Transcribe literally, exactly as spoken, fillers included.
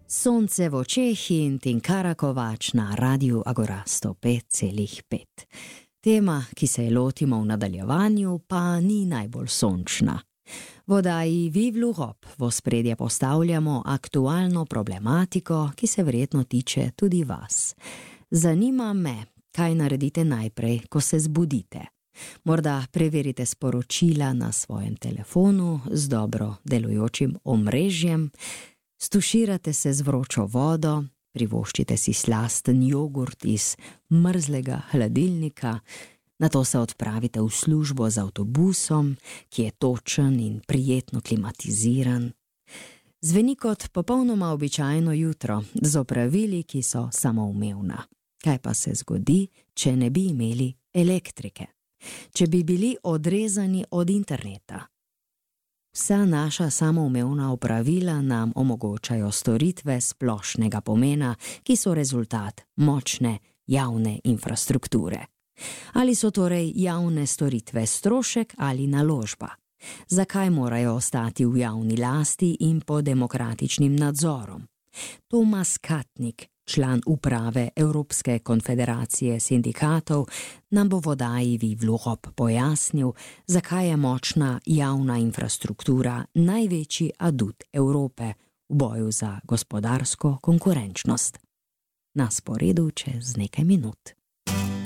Sonce v očeh in Tinkara Kovač na Radiu Agora sto pet celih pet. Tema, ki se je lotimo v nadaljevanju, pa ni najbolj sončna. V oddaji Vive l'Europe v ospredje postavljamo aktualno problematiko, ki se verjetno tiče tudi vas. Zanima me, kaj naredite najprej, ko se zbudite. Morda preverite sporočila na svojem telefonu z dobro delujočim omrežjem, stuširate se z vročo vodo, privoščite si slasten jogurt iz mrzlega hladilnika, nato se odpravite v službo z avtobusom, ki je točen in prijetno klimatiziran. Zveni kot popolnoma običajno jutro, z opravili, ki so samoumevna. Kaj pa se zgodi, če ne bi imeli elektrike? Če bi bili odrezani od interneta? Vsa naša samoumevna opravila nam omogočajo storitve splošnega pomena, ki so rezultat močne javne infrastrukture. Ali so torej javne storitve strošek ali naložba? Zakaj morajo ostati v javni lasti in pod demokratičnim nadzorom? Tomas Katnik, član uprave Evropske konfederacije sindikatov, nam bo v oddaji Vive l'Europe pojasnil, zakaj je močna javna infrastruktura največji adut Evrope v boju za gospodarsko konkurenčnost. Na sporedu čez nekaj minut.